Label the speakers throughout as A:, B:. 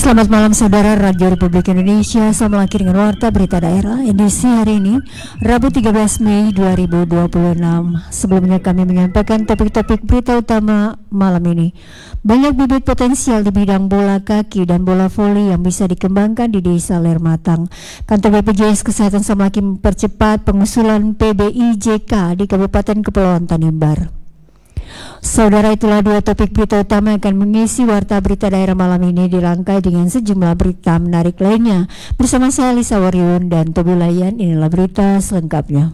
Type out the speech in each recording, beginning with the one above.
A: Selamat malam saudara Radio Republik Indonesia. Sama lagi dengan Warta Berita Daerah edisi hari ini Rabu 13 Mei 2026. Sebelumnya kami menyampaikan topik-topik berita utama malam ini. Banyak bibit potensial di bidang bola kaki dan bola voli yang bisa dikembangkan di Desa Lermatang. Kantor BPJS Kesehatan sama lagi mempercepat pengusulan PBIJK di Kabupaten Kepulauan Tanimbar. Saudara, itulah dua topik berita utama yang akan mengisi Warta Berita Daerah malam ini, dirangkai dengan sejumlah berita menarik lainnya. Bersama saya Lisa Waryun dan Tobi Layan, inilah berita selengkapnya.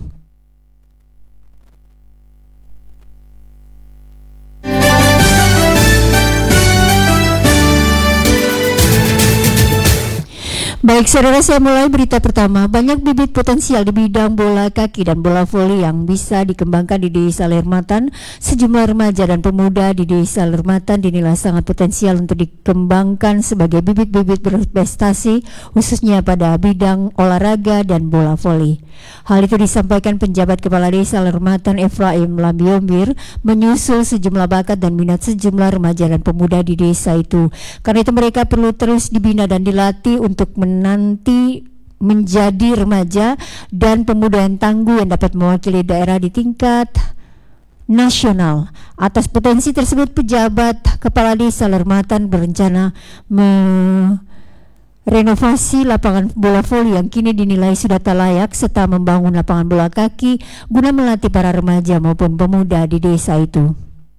A: Baik saudara, saya mulai berita pertama. Banyak bibit potensial di bidang bola kaki dan bola voli yang bisa dikembangkan di Desa Lermatan. Sejumlah remaja dan pemuda di Desa Lermatan dinilai sangat potensial untuk dikembangkan sebagai bibit-bibit berprestasi, khususnya pada bidang olahraga dan bola voli. Hal itu disampaikan penjabat Kepala Desa Lermatan Efraim Lambiombir menyusul sejumlah bakat dan minat sejumlah remaja dan pemuda di desa itu. Karena itu mereka perlu terus dibina dan dilatih untuk nanti menjadi remaja dan pemuda yang tangguh yang dapat mewakili daerah di tingkat nasional. Atas potensi tersebut, pejabat Kepala Desa Lermatan berencana renovasi lapangan bola voli yang kini dinilai sudah tak layak, serta membangun lapangan bola kaki guna melatih para remaja maupun pemuda di desa itu.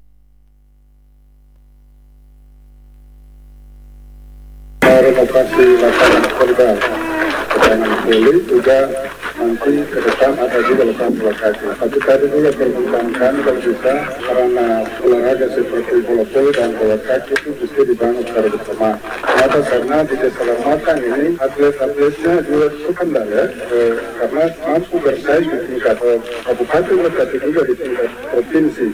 B: Renovasi lapangan korban lapangan voli juga nanti ke depan ada juga lapangan bola kaki. Tapi tadi juga perbincangkan kalau bisa karena olahraga seperti bola voli dan bola kaki itu bisa dibangun secara bersama. Kenapa? Karena di Desa Lermatan ini atlet-atletnya juga sekendar ya, karena mampu bersaing di tingkat kabupaten tapi juga di tingkat provinsi.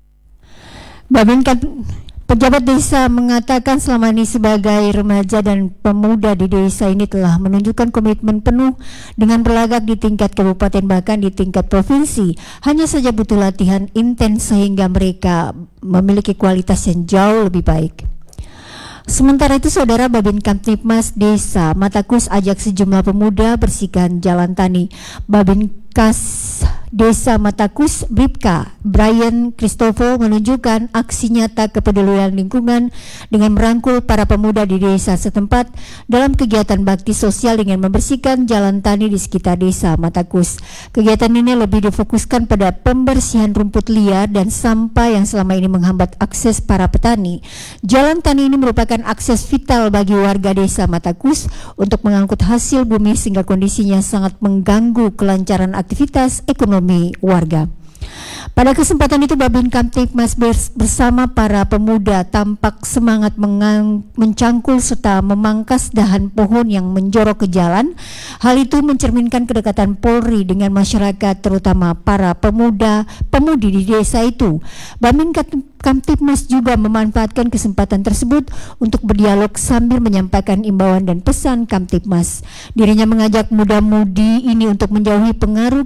A: Pejabat desa mengatakan selama ini sebagai remaja dan pemuda di desa ini telah menunjukkan komitmen penuh dengan berlagak di tingkat kabupaten bahkan di tingkat provinsi. Hanya saja butuh latihan intens sehingga mereka memiliki kualitas yang jauh lebih baik. Sementara itu, saudara, Babin Kamtipmas Desa Matakus ajak sejumlah pemuda bersihkan jalan tani. Babin Kas Desa Matakus Bribka Brian Christopher menunjukkan aksi nyata kepedulian lingkungan dengan merangkul para pemuda di desa setempat dalam kegiatan bakti sosial dengan membersihkan jalan tani di sekitar desa Matakus. Kegiatan ini lebih difokuskan pada pembersihan rumput liar dan sampah yang selama ini menghambat akses para petani. Jalan tani ini merupakan akses vital bagi warga desa Matakus untuk mengangkut hasil bumi sehingga kondisinya sangat mengganggu kelancaran aktivitas ekonomi warga. Pada kesempatan itu, Babin Kamtipmas bersama para pemuda tampak semangat mencangkul serta memangkas dahan pohon yang menjorok ke jalan. Hal itu mencerminkan kedekatan Polri dengan masyarakat, terutama para pemuda-pemudi di desa itu. Babin Kamtipmas juga memanfaatkan kesempatan tersebut untuk berdialog sambil menyampaikan imbauan dan pesan Kamtipmas. Dirinya mengajak muda-mudi ini untuk menjauhi pengaruh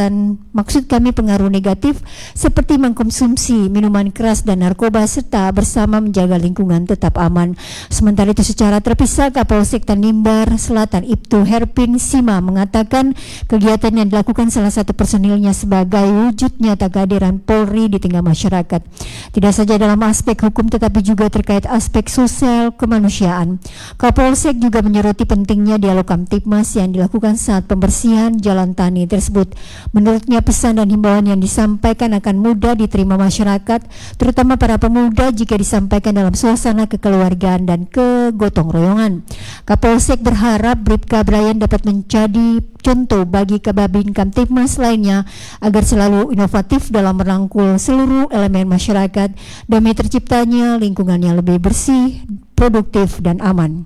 A: pengaruh negatif seperti mengkonsumsi minuman keras dan narkoba serta bersama menjaga lingkungan tetap aman. Sementara itu, secara terpisah, Kapolsek Tanimbar Selatan Ibtu Herpin Sima mengatakan kegiatan yang dilakukan salah satu personilnya sebagai wujud nyata kehadiran Polri di tengah masyarakat. Tidak saja dalam aspek hukum tetapi juga terkait aspek sosial kemanusiaan. Kapolsek juga menyoroti pentingnya dialog Kamtipmas yang dilakukan saat pembersihan jalan tani tersebut. Menurutnya, pesan dan himbauan yang disampaikan akan mudah diterima masyarakat, terutama para pemuda jika disampaikan dalam suasana kekeluargaan dan kegotong royongan. Kapolsek berharap Bribka Brian dapat menjadi contoh bagi Kababin Kamtipmas lainnya agar selalu inovatif dalam merangkul seluruh elemen masyarakat demi terciptanya lingkungan yang lebih bersih, produktif, dan aman.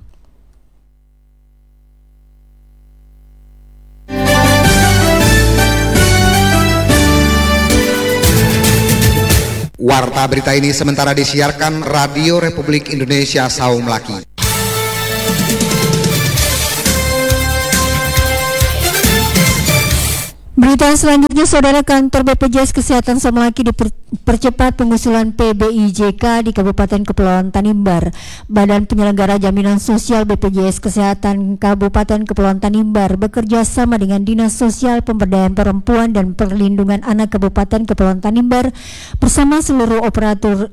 C: Warta berita ini sementara disiarkan Radio Republik Indonesia Saung Melaki.
A: Berita selanjutnya, saudara, kantor BPJS Kesehatan Saung Melaki percepat pengusulan PBIJK di Kabupaten Kepulauan Tanimbar. Badan Penyelenggara Jaminan Sosial BPJS Kesehatan Kabupaten Kepulauan Tanimbar bekerja sama dengan Dinas Sosial Pemberdayaan Perempuan dan Perlindungan Anak Kabupaten Kepulauan Tanimbar bersama seluruh operator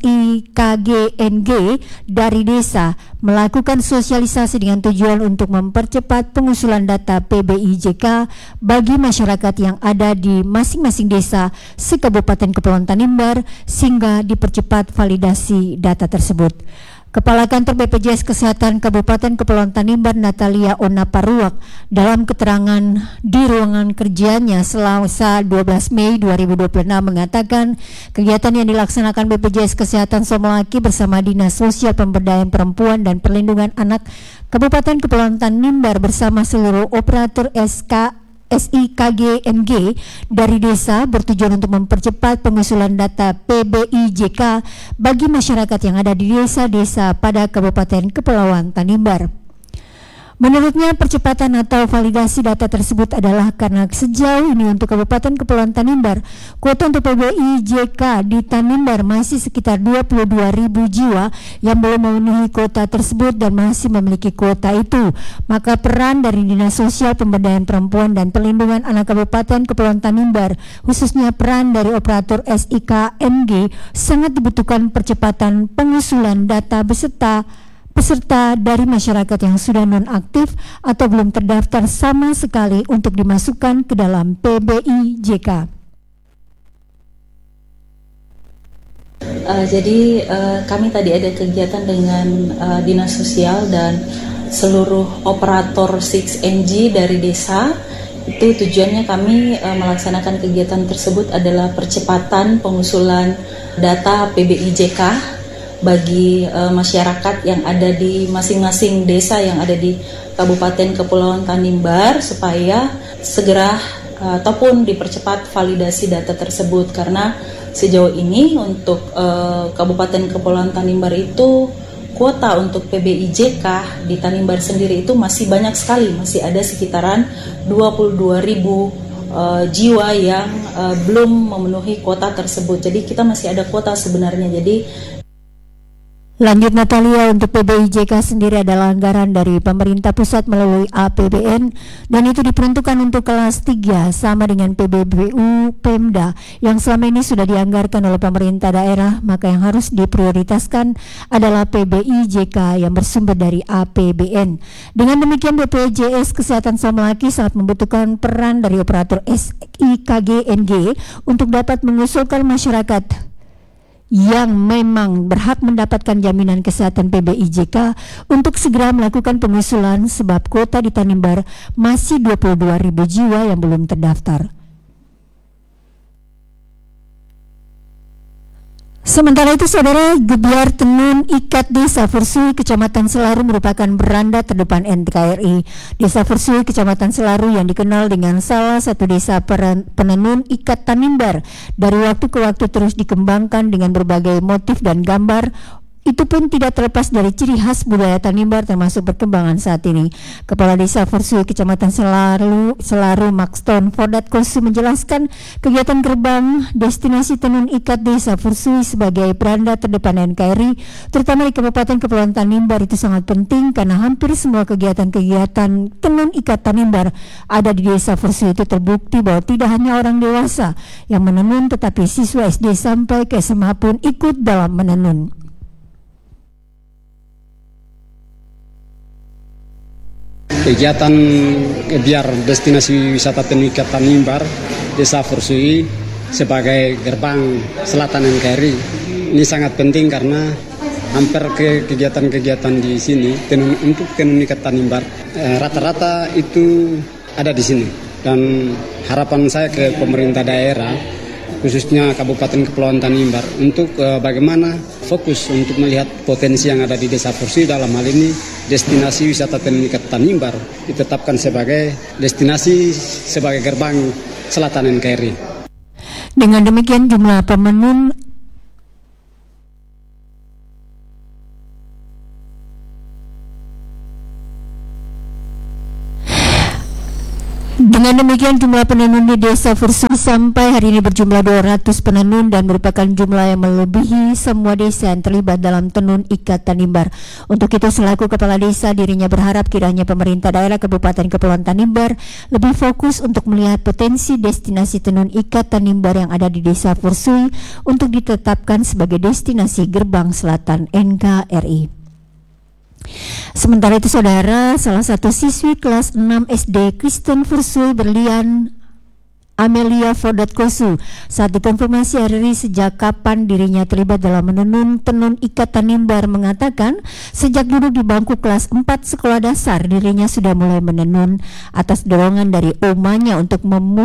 A: SIKGNG dari desa melakukan sosialisasi dengan tujuan untuk mempercepat pengusulan data PBIJK bagi masyarakat yang ada di masing-masing desa se-Kabupaten Kepulauan Tanimbar sehingga dipercepat validasi data tersebut. Kepala Kantor BPJS Kesehatan Kabupaten Kepulauan Tanimbar Natalia Onaparuak dalam keterangan di ruangan kerjanya Selasa 12 Mei 2026 mengatakan kegiatan yang dilaksanakan BPJS Kesehatan Somolaki bersama Dinas Sosial Pemberdayaan Perempuan dan Perlindungan Anak Kabupaten Kepulauan Tanimbar bersama seluruh operator SIKGNG dari desa bertujuan untuk mempercepat pengusulan data PBIJK bagi masyarakat yang ada di desa-desa pada Kabupaten Kepulauan Tanimbar. Menurutnya percepatan atau validasi data tersebut adalah karena sejauh ini untuk Kabupaten Kepulauan Tanimbar, kuota untuk PBIJK di Tanimbar masih sekitar 22.000 jiwa yang belum memenuhi kuota tersebut dan masih memiliki kuota itu. Maka peran dari Dinas Sosial Pemberdayaan Perempuan dan Perlindungan Anak Kabupaten Kepulauan Tanimbar, khususnya peran dari operator SIKNG, sangat dibutuhkan percepatan pengusulan data peserta dari masyarakat yang sudah nonaktif atau belum terdaftar sama sekali untuk dimasukkan ke dalam PBIJK.
D: Jadi kami tadi ada kegiatan dengan Dinas Sosial dan seluruh operator 6NG dari desa. Itu tujuannya kami melaksanakan kegiatan tersebut adalah percepatan pengusulan data PBIJK bagi masyarakat yang ada di masing-masing desa yang ada di Kabupaten Kepulauan Tanimbar supaya segera ataupun dipercepat validasi data tersebut, karena sejauh ini untuk Kabupaten Kepulauan Tanimbar itu kuota untuk PBIJK di Tanimbar sendiri itu masih banyak sekali, masih ada sekitaran 22.000 jiwa yang belum memenuhi kuota tersebut. Jadi kita masih ada kuota sebenarnya. Jadi
A: lanjut Natalia, untuk PBIJK sendiri adalah anggaran dari pemerintah pusat melalui APBN dan itu diperuntukkan untuk kelas 3 sama dengan PBBU Pemda yang selama ini sudah dianggarkan oleh pemerintah daerah, maka yang harus diprioritaskan adalah PBIJK yang bersumber dari APBN. Dengan demikian BPJS Kesehatan Somolaki sangat membutuhkan peran dari operator SIKGNG untuk dapat mengusulkan masyarakat yang memang berhak mendapatkan jaminan kesehatan PBIJK untuk segera melakukan pengusulan sebab kuota di Tanimbar masih 22.000 jiwa yang belum terdaftar. Sementara itu, Saudara, Gebiar Tenun Ikat Desa Forsui Kecamatan Selaru merupakan beranda terdepan NKRI. Desa Forsui Kecamatan Selaru yang dikenal dengan salah satu desa penenun ikat Tanimbar dari waktu ke waktu terus dikembangkan dengan berbagai motif dan gambar. Itu pun tidak terlepas dari ciri khas budaya Tanimbar termasuk perkembangan saat ini. Kepala Desa Forsui Kecamatan Selaru Maxton Fordat Kosu menjelaskan kegiatan gerbang destinasi tenun ikat Desa Forsui sebagai beranda terdepan NKRI terutama di Kabupaten Kepulauan Tanimbar itu sangat penting karena hampir semua kegiatan-kegiatan tenun ikat Tanimbar ada di Desa Forsui itu terbukti bahwa tidak hanya orang dewasa yang menenun tetapi siswa SD sampai ke SMA pun ikut dalam menenun.
E: Kegiatan biar destinasi wisata tenun ikat Tanimbar Desa Forsui sebagai gerbang selatan NKRI ini sangat penting karena hampir kegiatan-kegiatan di sini untuk tenun ikat Tanimbar rata-rata itu ada di sini, dan harapan saya ke pemerintah daerah khususnya Kabupaten Kepulauan Tanimbar untuk bagaimana fokus untuk melihat potensi yang ada di Desa Forsui, dalam hal ini destinasi wisata tenun ikat Tanimbar ditetapkan sebagai destinasi sebagai gerbang selatan NKRI.
A: Dengan demikian jumlah pemenun Dengan demikian jumlah penenun di Desa Fursui sampai hari ini berjumlah 200 penenun dan merupakan jumlah yang melebihi semua desa yang terlibat dalam tenun ikat Tanimbar. Untuk itu selaku kepala desa dirinya berharap kiranya pemerintah daerah Kabupaten Kepulauan Tanimbar lebih fokus untuk melihat potensi destinasi tenun ikat Tanimbar yang ada di Desa Fursui untuk ditetapkan sebagai destinasi gerbang selatan NKRI. Sementara itu saudara, salah satu siswi kelas 6 SD Kristen Fursui Berlian Amelia Fordot-Kosu saat dikonfirmasi hari ini sejak kapan dirinya terlibat dalam menenun tenun ikat Tanimbar mengatakan sejak duduk di bangku kelas 4 sekolah dasar dirinya sudah mulai menenun atas dorongan dari omanya untuk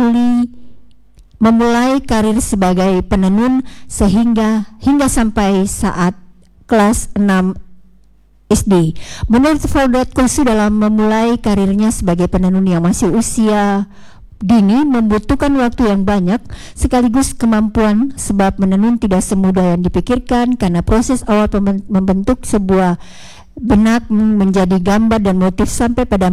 A: memulai karir sebagai penenun hingga sampai saat kelas 6 SD. Menurut Fordot-Kosu dalam memulai karirnya sebagai penenun yang masih usia dini membutuhkan waktu yang banyak sekaligus kemampuan sebab menenun tidak semudah yang dipikirkan karena proses awal membentuk sebuah benak menjadi gambar dan motif sampai pada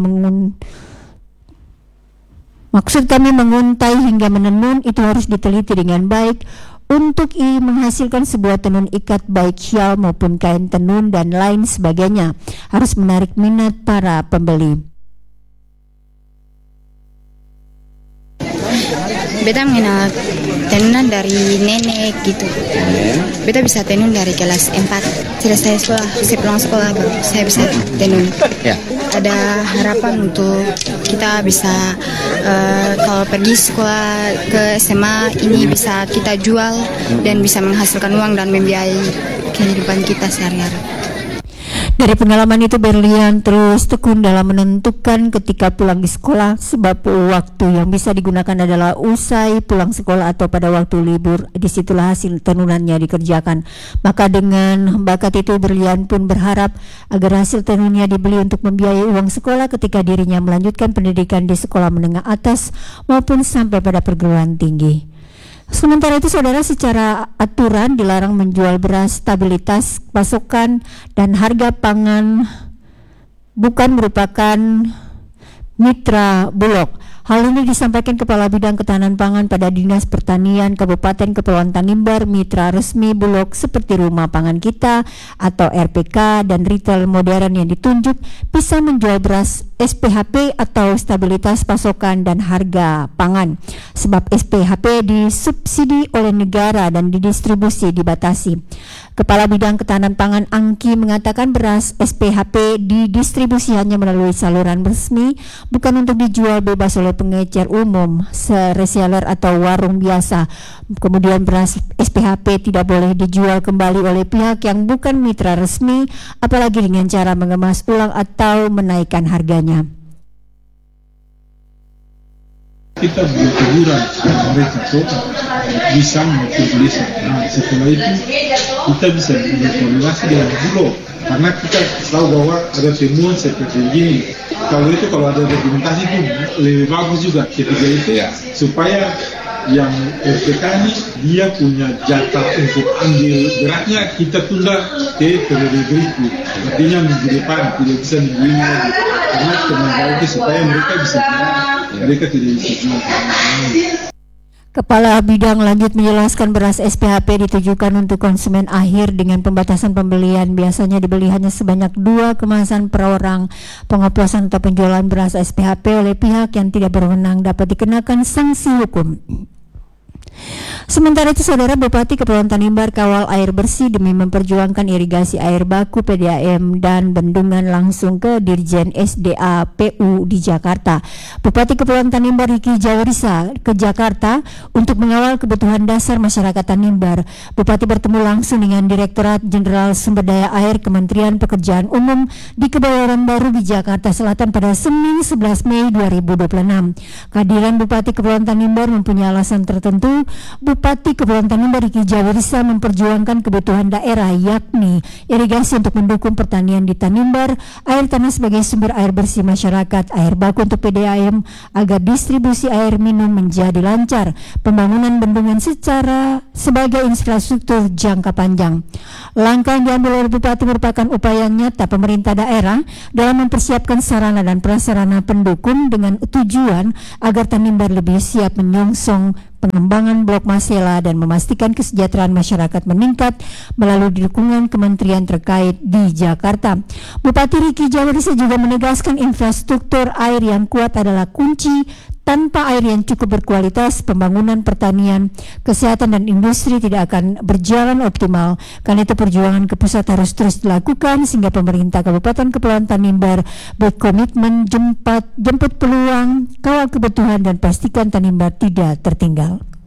A: maksud kami menguntai hingga menenun itu harus diteliti dengan baik untuk menghasilkan sebuah tenun ikat baik syal maupun kain tenun dan lain sebagainya harus menarik minat para pembeli.
F: Beta mengenal tenunan dari nenek gitu. Beta bisa tenun dari kelas 4. Selesai sekolah, saya pulang sekolah baru saya bisa tenun. Ada harapan untuk kita bisa kalau pergi sekolah ke SMA ini bisa kita jual dan bisa menghasilkan uang dan membiayai kehidupan kita sehari-hari.
A: Dari pengalaman itu Berlian terus tekun dalam menentukan ketika pulang di sekolah sebab waktu yang bisa digunakan adalah usai pulang sekolah atau pada waktu libur. Disitulah hasil tenunannya dikerjakan. Maka dengan bakat itu Berlian pun berharap agar hasil tenunnya dibeli untuk membiayai uang sekolah ketika dirinya melanjutkan pendidikan di sekolah menengah atas maupun sampai pada perguruan tinggi. Sementara itu saudara, secara aturan dilarang menjual beras, stabilitas pasokan dan harga pangan bukan merupakan mitra Bulog. Hal ini disampaikan Kepala Bidang Ketahanan Pangan pada Dinas Pertanian Kabupaten Kepulauan Tanimbar. Mitra resmi Bulog seperti Rumah Pangan Kita atau RPK dan retail modern yang ditunjuk bisa menjual beras SPHP atau stabilitas pasokan dan harga pangan. Sebab SPHP disubsidi oleh negara dan didistribusi dibatasi. Kepala Bidang Ketahanan Pangan Angki mengatakan beras SPHP didistribusi hanya melalui saluran resmi, bukan untuk dijual bebas oleh pengecer umum, reseller atau warung biasa. Kemudian beras SPHP tidak boleh dijual kembali oleh pihak yang bukan mitra resmi, apalagi dengan cara mengemas ulang atau menaikkan harganya.
G: Kita berteguran mereka tuh bisa motivasi. Nah, setelah itu kita bisa berkoordinasi dengan Bulog karena kita tahu bahwa ada temuan seperti ini. Kalau ada dokumentasi itu lebih bagus juga ketika itu supaya yang RPK ini dia punya jatah untuk ambil beratnya kita tunda ke periode berikut. Artinya minggu depan tidak bisa minggu ini lagi karena tenaga itu supaya mereka bisa mereka tidak bisa.
A: Kepala Bidang lanjut menjelaskan beras SPHP ditujukan untuk konsumen akhir dengan pembatasan pembelian. Biasanya dibeli hanya sebanyak 2 kemasan per orang. Pengoplosan atau penjualan beras SPHP oleh pihak yang tidak berwenang dapat dikenakan sanksi hukum. Sementara itu saudara, Bupati Kepulauan Tanimbar kawal air bersih demi memperjuangkan irigasi air baku PDAM dan bendungan langsung ke Dirjen SDA PU di Jakarta. Bupati Kepulauan Tanimbar Riki Jawarisa ke Jakarta untuk mengawal kebutuhan dasar masyarakat Tanimbar. Bupati bertemu langsung dengan Direktorat Jenderal Sumber Daya Air Kementerian Pekerjaan Umum di Kebayoran Baru di Jakarta Selatan pada Senin 11 Mei 2026. Kehadiran Bupati Kepulauan Tanimbar mempunyai alasan tertentu Bupati Kepulauan Tanimbar Riki Jawirisa memperjuangkan kebutuhan daerah, yakni irigasi untuk mendukung pertanian di Tanimbar, air tanah sebagai sumber air bersih masyarakat, air baku untuk PDAM agar distribusi air minum menjadi lancar, pembangunan bendungan sebagai infrastruktur jangka panjang. Langkah yang diambil oleh Bupati merupakan upaya nyata pemerintah daerah dalam mempersiapkan sarana dan prasarana pendukung dengan tujuan agar Tanimbar lebih siap menyongsong pengembangan Blok Masela dan memastikan kesejahteraan masyarakat meningkat melalui dukungan kementerian terkait di Jakarta. Bupati Riki Jawirisa juga menegaskan infrastruktur air yang kuat adalah kunci. Tanpa air yang cukup berkualitas, pembangunan pertanian, kesehatan dan industri tidak akan berjalan optimal. Karena itu perjuangan ke pusat harus terus dilakukan sehingga pemerintah Kabupaten Kepulauan Tanimbar berkomitmen jemput peluang, kawal kebutuhan dan pastikan Tanimbar tidak tertinggal.